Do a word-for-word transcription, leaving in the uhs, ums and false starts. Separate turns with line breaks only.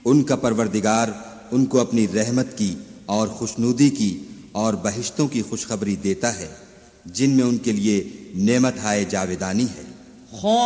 उनका परवरदिगार उनको अपनी रहमत की और खुशनूदी की और बहिश्तों की खुशखबरी देता है जिनमें उनके लिए नेमत हाय जावेदानी है।